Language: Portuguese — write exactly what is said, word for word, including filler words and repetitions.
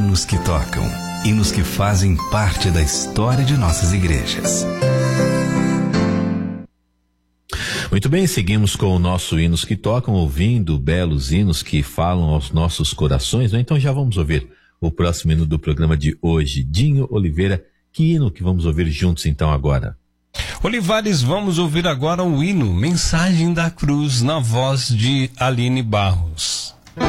hinos que tocam, hinos que fazem parte da história de nossas igrejas. Muito bem, seguimos com o nosso Hinos que Tocam, ouvindo belos hinos que falam aos nossos corações, né? Então já vamos ouvir o próximo hino do programa de hoje. Dinho Oliveira, que hino que vamos ouvir juntos então agora? Olivares, vamos ouvir agora o hino Mensagem da Cruz, na voz de Aline Barros.